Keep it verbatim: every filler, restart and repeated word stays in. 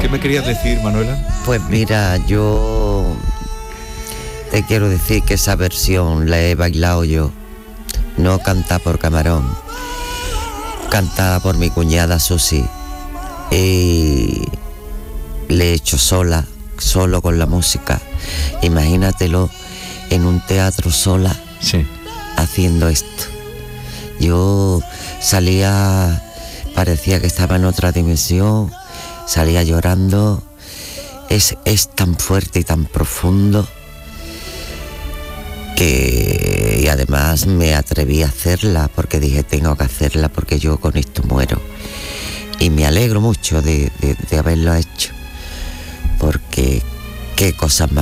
¿Qué me querías decir, Manuela? Pues mira, yo te quiero decir que esa versión la he bailado yo, no cantada por Camarón, cantada por mi cuñada Susi, y le he hecho sola, solo con la música. Imagínatelo en un teatro sola, sí, haciendo esto. Yo salía, parecía que estaba en otra dimensión, salía llorando. Es, es tan fuerte y tan profundo que, y además me atreví a hacerla porque dije, tengo que hacerla porque yo con esto muero. Y me alegro mucho de, de, de haberlo hecho, porque qué cosas más